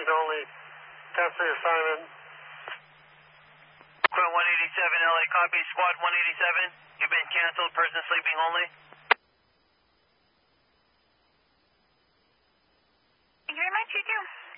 only. Temporary assignment. Squad 187, LA copy. Squad 187, you've been canceled. Person sleeping only. Thank you very much, you too.